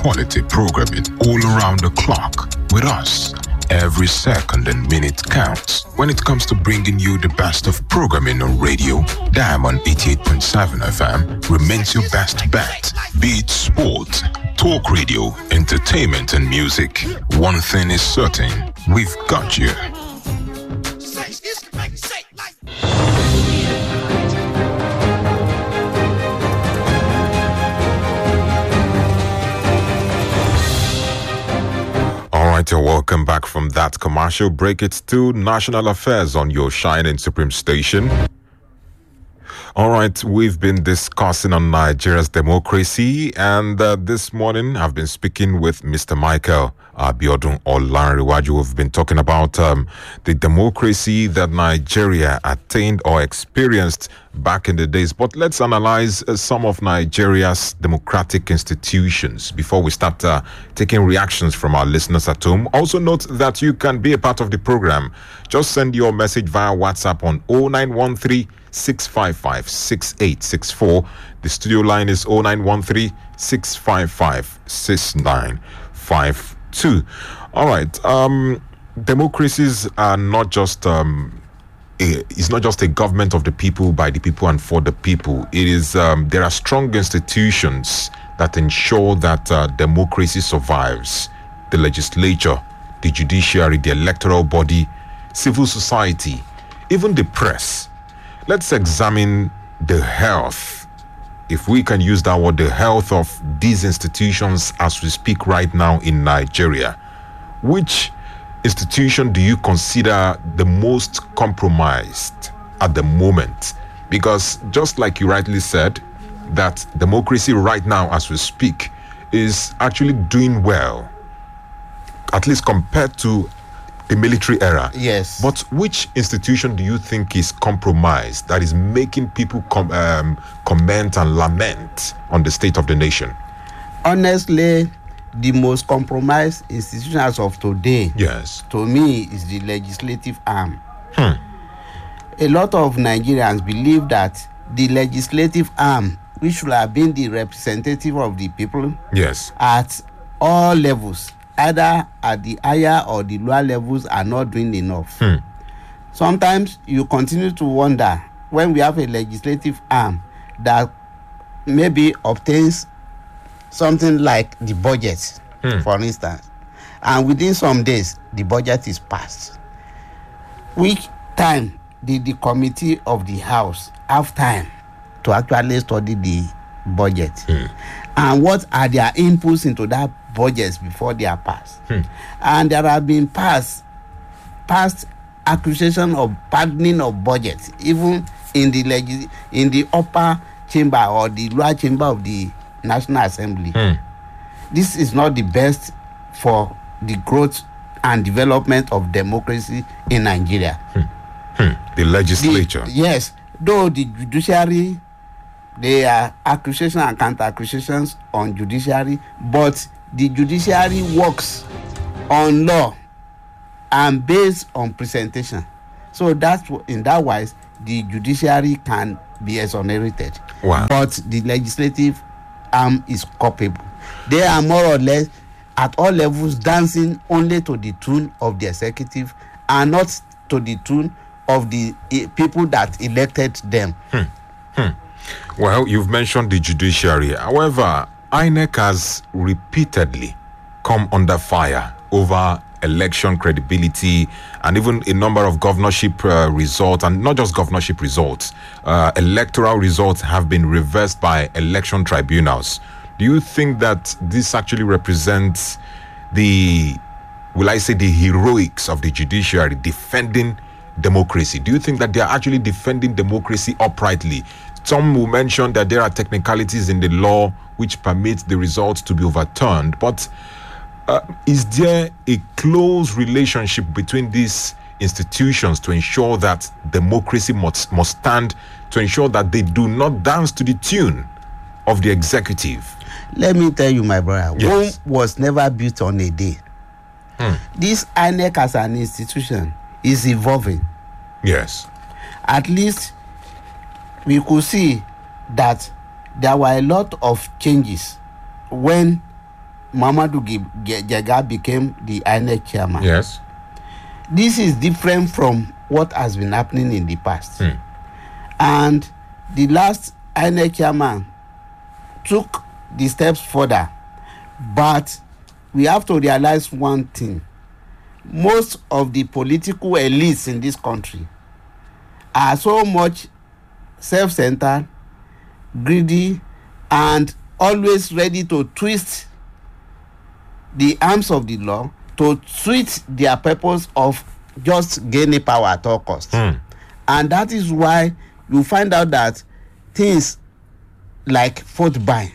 quality programming all around the clock. With us, every second and minute counts. When it comes to bringing you the best of programming on radio, Diamond 88.7 FM remains your best bet. Be it sport, talk radio, entertainment and music. One thing is certain, we've got you. Alright, you're welcome back from that commercial break. It's still National Affairs on your shining supreme station. Alright, we've been discussing on Nigeria's democracy, and this morning I've been speaking with Mr. Michael Abiodun Olanrewaju. We've been talking about the democracy that Nigeria attained or experienced back in the days. But let's analyze some of Nigeria's democratic institutions before we start taking reactions from our listeners at home. Also note that you can be a part of the program. Just send your message via WhatsApp on 0913 655 6864. The studio line is 0913 655 6952. All right. Democracies are not just it's not just a government of the people, by the people, and for the people. It is there are strong institutions that ensure that democracy survives: the legislature, the judiciary, the electoral body, civil society, even the press. Let's examine the health, if we can use that word, the health of these institutions as we speak right now in Nigeria. Which institution do you consider the most compromised at the moment? Because just like you rightly said, that democracy right now as we speak is actually doing well, at least compared to the military era. Yes. But which institution do you think is compromised, that is making people comment and lament on the state of the nation? Honestly, the most compromised institution as of today, yes, to me, is the legislative arm. A lot of Nigerians believe that the legislative arm, which should have been the representative of the people, yes, at all levels, either at the higher or the lower levels, are not doing enough. Sometimes you continue to wonder, when we have a legislative arm that maybe obtains something like the budget, for instance, and within some days the budget is passed. Which time did the committee of the House have time to actually study the budget? And what are their inputs into that budget before they are passed? And there have been past accusation of pardoning of budget, even in the upper chamber or the lower chamber of the National Assembly. This is not the best for the growth and development of democracy in Nigeria. The legislature. Yes, though the judiciary, there are accusations and counter-accusations on judiciary, but the judiciary works on law and based on presentation. So that's in that wise the judiciary can be exonerated. Wow. But the legislative arm is culpable. They are more or less at all levels dancing only to the tune of the executive and not to the tune of the people that elected them. Well, you've mentioned the judiciary. However, INEC has repeatedly come under fire over election credibility and even a number of governorship results, and not just governorship results. Electoral results have been reversed by election tribunals. Do you think that this actually represents the heroics of the judiciary defending democracy? Do you think that they are actually defending democracy uprightly? Some will mention that there are technicalities in the law which permit the results to be overturned, but is there a close relationship between these institutions to ensure that democracy must stand, to ensure that they do not dance to the tune of the executive? Let me tell you, my brother, yes, Rome was never built on a day. This INEC as an institution is evolving. Yes. At least we could see that there were a lot of changes when Mamadou Jega became the INEC chairman. Yes. This is different from what has been happening in the past. And the last INEC chairman took the steps further. But we have to realize one thing. Most of the political elites in this country are so much self-centered, greedy, and always ready to twist the arms of the law to suit their purpose of just gaining power at all costs. And that is why you find out that things like vote buying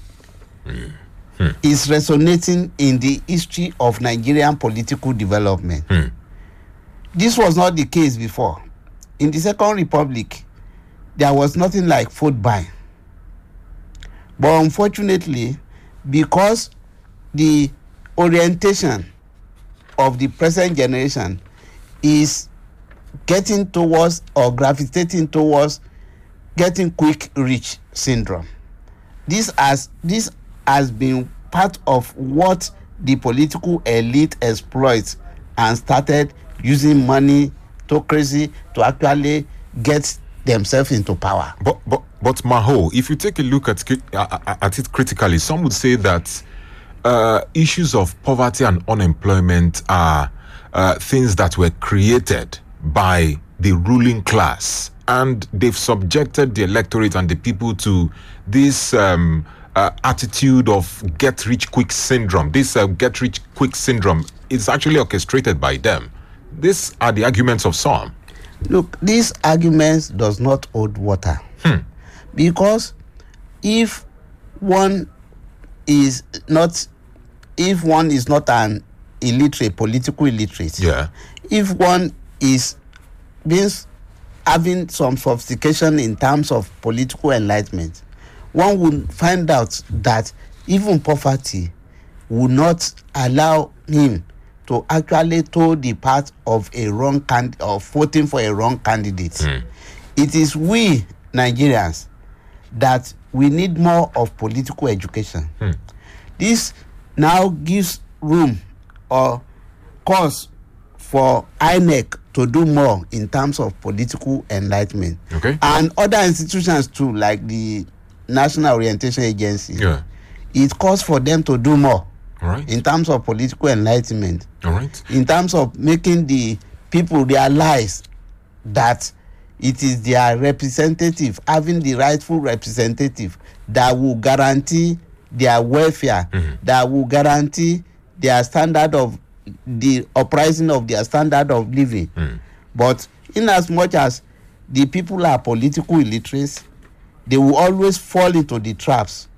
is resonating in the history of Nigerian political development. This was not the case before. In the Second Republic, there was nothing like vote buying. But unfortunately, because the orientation of the present generation is getting towards or gravitating towards getting quick rich syndrome, this has been part of what the political elite exploits and started using moneytocracy to actually get themselves into power. But Maho, if you take a look at it critically, some would say that issues of poverty and unemployment are things that were created by the ruling class, and they've subjected the electorate and the people to this attitude of get-rich-quick syndrome. This get-rich-quick syndrome is actually orchestrated by them. These are the arguments of some. Look, these arguments does not hold water. Because if one is not an illiterate, political illiterate, if one is having some sophistication in terms of political enlightenment, one would find out that even poverty would not allow him to actually toe the path of a wrong of voting for a wrong candidate. It is we Nigerians that we need more of political education. This now gives room or cause for INEC to do more in terms of political enlightenment. And other institutions too, like the National Orientation Agency. It calls for them to do more in terms of political enlightenment. In terms of making the people realize that it is their representative, having the rightful representative that will guarantee their welfare, that will guarantee their standard of the uprising of their standard of living. But in as much as the people are political illiterates, they will always fall into the traps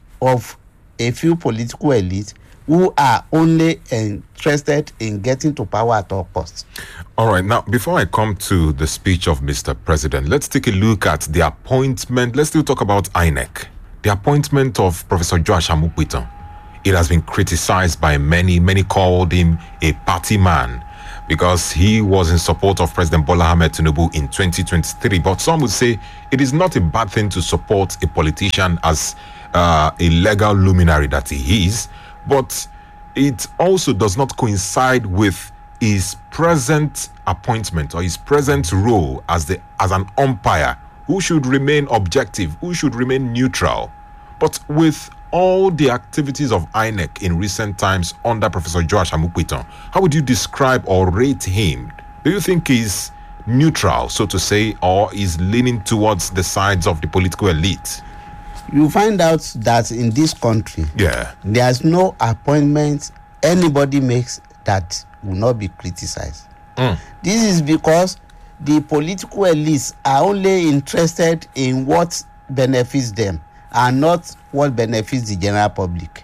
of a few political elites who are only interested in getting to power at all costs. All right. Now, before I come to the speech of Mr. President, let's take a look at the appointment. Let's still talk about INEC. The appointment of Professor Joash Amopitan. It has been criticized by many. Many called him a party man because he was in support of President Bola Ahmed Tinubu in 2023. But some would say it is not a bad thing to support a politician as a legal luminary that he is, but it also does not coincide with his present appointment or his present role as an umpire who should remain objective, who should remain neutral. But with all the activities of INEC in recent times under Professor Joash Amopitan, how would you describe or rate him? Do you think he's neutral, so to say, or is leaning towards the sides of the political elite? You find out that in this country, there's no appointment anybody makes that will not be criticized. This is because the political elites are only interested in what benefits them and not what benefits the general public.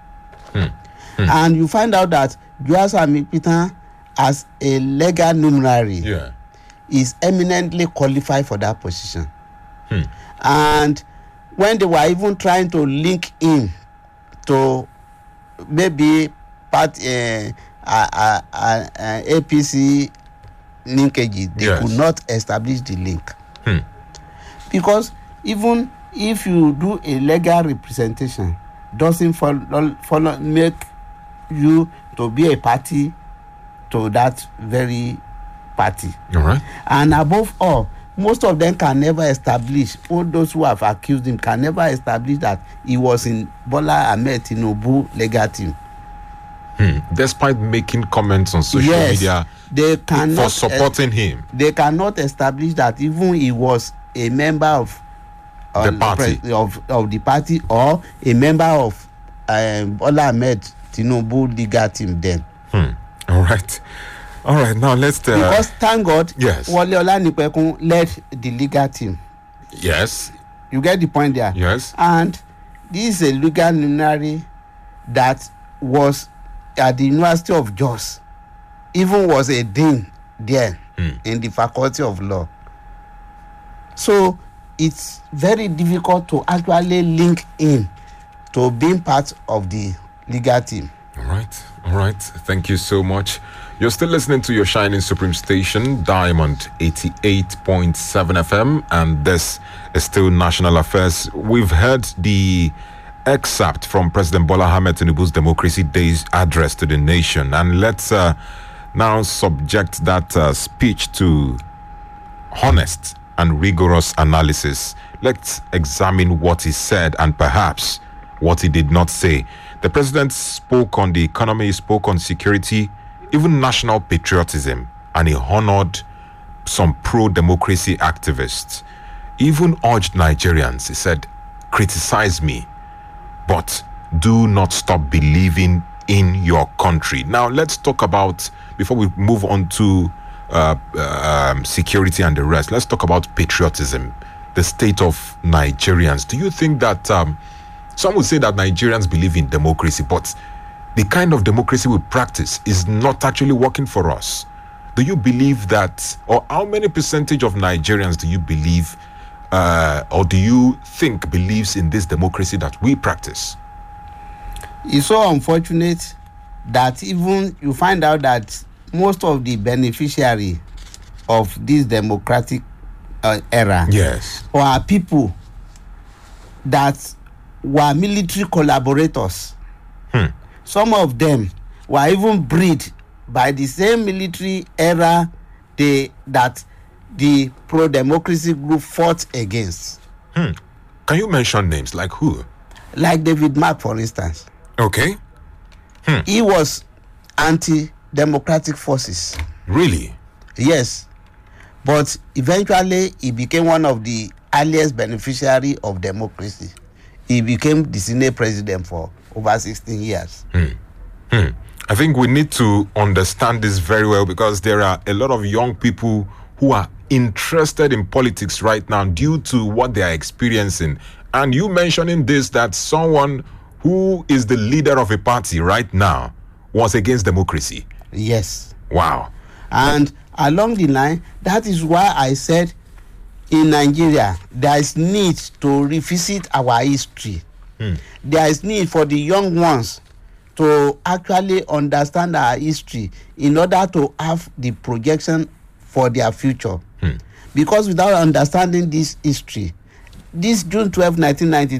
And you find out that Joash Amopitan, as a legal luminary, is eminently qualified for that position. And when they were even trying to link him to maybe APC linkages, they could not establish the link. Because even if you do a legal representation, doesn't follow make you to be a party to that very party. All right. And above all, most of them can never establish, all those who have accused him can never establish that he was in Bola Ahmed Tinubu legal team. Despite making comments on social media they cannot, for supporting him. They cannot establish that even he was a member of the party. Of the party or a member of Bola Ahmed Tinubu legal team then. All right. All right, now let's... because thank God, yes. Wole Olanipekun led the legal team. Yes. You get the point there? Yes. And this is a legal luminary that was at the University of Jos, even was a dean there in the Faculty of Law. So it's very difficult to actually link in to being part of the legal team. All right. All right. Thank you so much. You're still listening to your Shining Supreme station, Diamond 88.7 FM, and this is still National Affairs. We've heard the excerpt from President Bola Ahmed Tinubu's Democracy Days address to the nation, and let's now subject that speech to honest and rigorous analysis. Let's examine what he said and perhaps what he did not say. The president spoke on the economy, he spoke on security, even national patriotism, and he honored some pro-democracy activists. He even urged Nigerians, he said, criticize me, but do not stop believing in your country. Now, let's talk about, before we move on to security and the rest, let's talk about patriotism, the state of Nigerians. Do you think that some would say that Nigerians believe in democracy, but the kind of democracy we practice is not actually working for us? Do you believe that, or how many percentage of Nigerians do you believe, or do you think believes in this democracy that we practice? It's so unfortunate that even you find out that most of the beneficiary of this democratic era are people that were military collaborators. Some of them were even bred by the same military era that the pro-democracy group fought against. Can you mention names? Like who? Like David Mark, for instance. Okay. He was anti-democratic forces. Really? Yes. But eventually, he became one of the earliest beneficiary of democracy. He became the Senate president for over 16 years. I think we need to understand this very well, because there are a lot of young people who are interested in politics right now due to what they are experiencing. And you mentioning this, that someone who is the leader of a party right now was against democracy. Yes. Wow. And along the line, that is why I said in Nigeria, there is need to revisit our history. There is need for the young ones to actually understand our history in order to have the projection for their future. Because without understanding this history, this June 12, 1993,